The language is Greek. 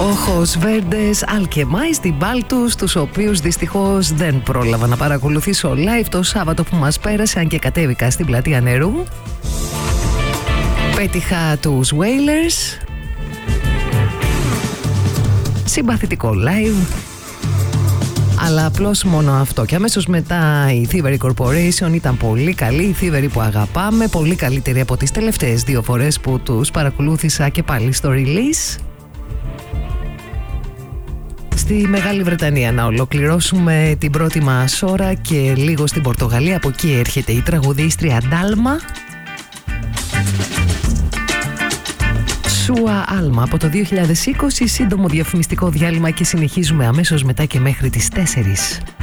Ojos Verdes, Alchemist, την Baltus, τους οποίους δυστυχώς δεν πρόλαβα να παρακολουθήσω live το Σάββατο που μας πέρασε, αν και κατέβηκα στην πλατεία νερού. Πέτυχα τους Wailers, συμπαθητικό live, αλλά απλώς μόνο αυτό. Και αμέσως μετά η Thievery Corporation ήταν πολύ καλή, η Thievery που αγαπάμε, πολύ καλύτερη από τις τελευταίες 2 φορές που τους παρακολούθησα και πάλι στο release. Στη Μεγάλη Βρετανία να ολοκληρώσουμε την πρώτη μας ώρα και λίγο στην Πορτογαλία. Από εκεί έρχεται η τραγουδίστρια Ντάλμα, Σούα Άλμα, από το 2020. Σύντομο διαφημιστικό διάλειμμα και συνεχίζουμε αμέσως μετά και μέχρι τις 4.